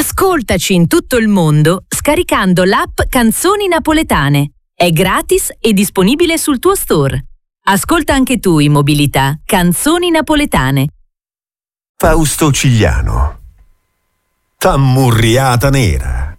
Ascoltaci in tutto il mondo scaricando l'app Canzoni Napoletane. È gratis e disponibile sul tuo store. Ascolta anche tu in mobilità Canzoni Napoletane. Fausto Cigliano. Tammurriata nera.